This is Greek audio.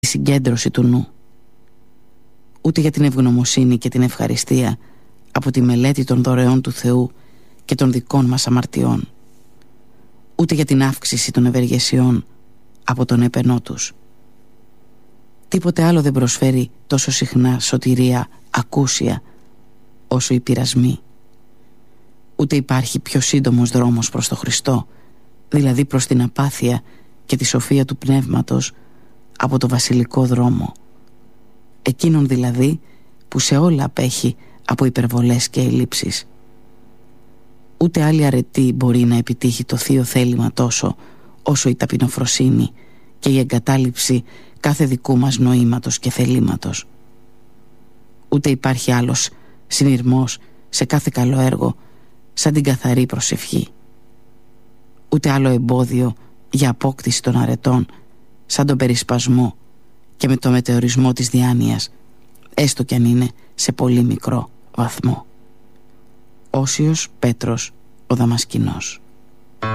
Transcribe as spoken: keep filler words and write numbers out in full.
τη συγκέντρωση του νου, ούτε για την ευγνωμοσύνη και την ευχαριστία από τη μελέτη των δωρεών του Θεού και των δικών μας αμαρτιών, ούτε για την αύξηση των ευεργεσιών από τον έπαινό τους. Τίποτε άλλο δεν προσφέρει τόσο συχνά σωτηρία ακούσια όσο οι πειρασμοί. Ούτε υπάρχει πιο σύντομος δρόμος προς το Χριστό, δηλαδή προς την απάθεια και τη σοφία του πνεύματος, από το βασιλικό δρόμο, εκείνον δηλαδή που σε όλα απέχει από υπερβολές και ελλείψεις. Ούτε άλλη αρετή μπορεί να επιτύχει το θείο θέλημα τόσο όσο η ταπεινοφροσύνη και η εγκατάλειψη κάθε δικού μας νοήματος και θελήματος. Ούτε υπάρχει άλλος συνειρμός σε κάθε καλό έργο σαν την καθαρή προσευχή. Ούτε άλλο εμπόδιο για απόκτηση των αρετών σαν τον περισπασμό και με το μετεωρισμό της διάνοιας, έστω κι αν είναι σε πολύ μικρό βαθμό. Όσιος Πέτρος ο Δαμασκηνός.